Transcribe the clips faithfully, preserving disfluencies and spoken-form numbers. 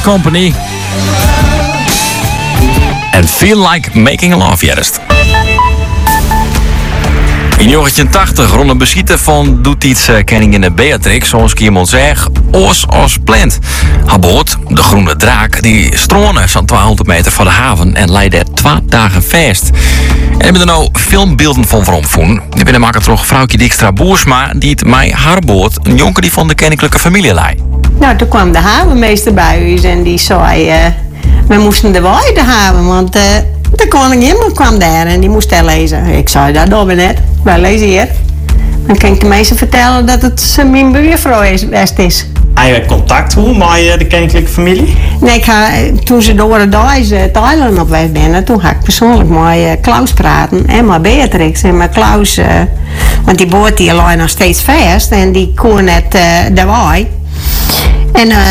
Company. En Feel Like Making Love, juist. In negentien tachtig, rond een beschieten van doet iets uh, koningin Beatrix, zoals ik iemand zeg, oors als plant. Haar boot, de Groene Draak, die stroonde zo'n tweehonderd meter van de haven en leidde twee dagen vast. En hebben er nou filmbeelden van veromvoen. Die binnen maken toch vrouwtje Dijkstra Boersma, die het mij haar boot, een jonker die van de koninklijke familie lei. Nou, toen kwam de havenmeester bij ons en die zei, uh, we moesten de waai de haven, want uh, de koningin kwam daar en die moest daar lezen. Ik zei, dat doen we net, wij lezen hier. Dan kan ik de meester vertellen dat het mijn buurvrouw is, best is. Heb je contact hoe met de koninklijke familie? Nee, ik ga, toen ze door de Duits uh, Thailand op weg binnen, toen ga ik persoonlijk met uh, Klaus praten en met Beatrix en met Klaus, uh, want die boot die lag nog steeds vast en die kon net uh, de waai. En uh,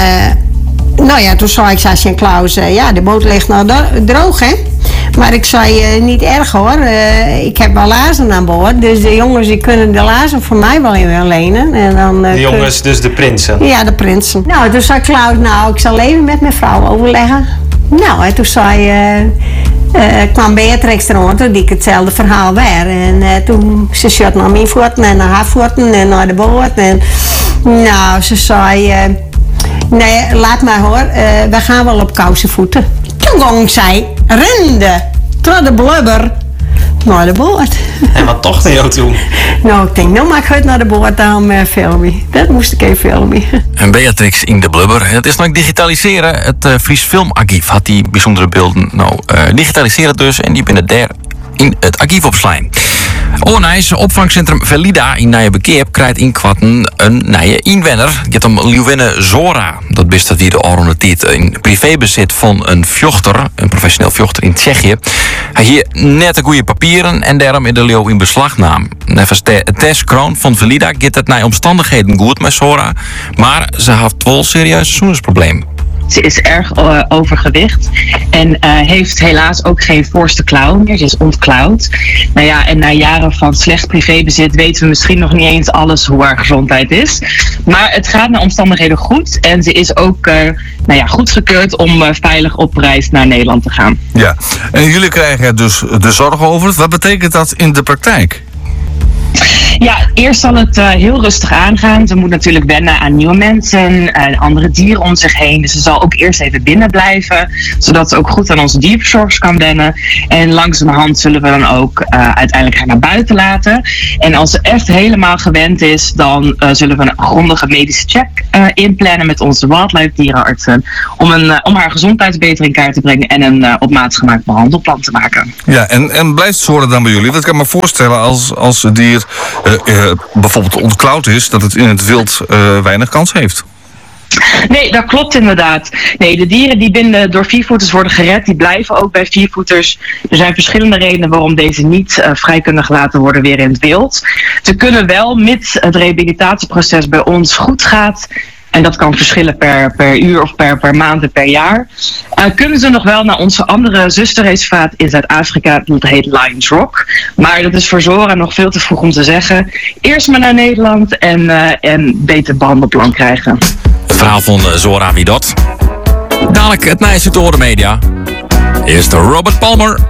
nou ja, toen zei ik Sascha en Klaus, uh, ja, de boot ligt nou droog, hè. Maar ik zei, uh, niet erg hoor, uh, ik heb wel laarzen aan boord, dus de jongens die kunnen de laarzen voor mij wel even lenen. En dan, uh, de jongens, kun... dus de prinsen? Ja, de prinsen. Nou, toen zei Klaus, nou, ik zal even met mijn vrouw overleggen. Nou, en toen zei, uh, uh, kwam Beatrix eronder, die ik hetzelfde verhaal weer. En uh, toen, ze zat naar mijn voeten en naar haar voeten en naar de boot. En nou, ze zei, uh, nee, laat maar hoor, uh, we gaan wel op koude voeten. Toen ging zij rende, door de blubber, naar de boot. En wat toch dan jou toen? Nou, ik denk, nou maak ik uit naar de boot, dan uh, filmen. Dat moest ik even filmen. En Beatrix in de blubber. Het is nog digitaliseren. Het uh, Fries Filmarchief had die bijzondere beelden nou uh, digitaliseren dus. En die binnen daar in het archief opslaan. Oornijs, opvangcentrum Velida in Nijenbekeer krijgt in Kwatten een nieuwe inwenner. Je hebt hem Lieuwenne Zora. Dat best dat die de oranje tijd in privébezit van een vjochter, een professioneel vjochter in Tsjechië. Hij hier net de goede papieren en daarom in de leeuw in beslag nam. Nevens Tess Kroon van Velida gaat het naar omstandigheden goed met Zora, maar ze heeft wel serieuze zoenersprobleem. Ze is erg uh, overgewicht en uh, heeft helaas ook geen voorste klauw meer. Ze is ontklauwd. Nou ja, en na jaren van slecht privébezit weten we misschien nog niet eens alles hoe haar gezondheid is. Maar het gaat naar omstandigheden goed en ze is ook uh, nou ja, goedgekeurd om uh, veilig op reis naar Nederland te gaan. Ja, en jullie krijgen dus de zorg over het. Wat betekent dat in de praktijk? Ja, eerst zal het uh, heel rustig aangaan. Ze moet natuurlijk wennen aan nieuwe mensen en andere dieren om zich heen. Dus ze zal ook eerst even binnen blijven, zodat ze ook goed aan onze dierverzorgers kan wennen. En langzamerhand zullen we dan ook uh, uiteindelijk haar naar buiten laten. En als ze echt helemaal gewend is, dan uh, zullen we een grondige medische check uh, inplannen met onze wildlife dierenartsen. Om, een, uh, om haar gezondheid beter in kaart te brengen en een uh, op maat gemaakt behandelplan te maken. Ja, en, en blijft Zora dan bij jullie? Dat kan ik me voorstellen als, als het dier uh, uh, bijvoorbeeld ontklauwd is, dat het in het wild uh, weinig kans heeft. Nee, dat klopt inderdaad. Nee, de dieren die binnen door viervoeters worden gered, die blijven ook bij viervoeters. Er zijn verschillende redenen waarom deze niet uh, vrij kunnen gelaten worden weer in het wild. Ze kunnen wel, mits het rehabilitatieproces bij ons goed gaat, en dat kan verschillen per, per uur of per, per maand en per jaar, uh, kunnen ze nog wel naar onze andere zusterreservaat in Zuid-Afrika, dat heet Lions Rock. Maar dat is voor Zora nog veel te vroeg om te zeggen. Eerst maar naar Nederland en, uh, en beter behandelplan krijgen. Het verhaal van Zora wie dat. Dadelijk het nieuws uit de media. Eerst Robert Palmer.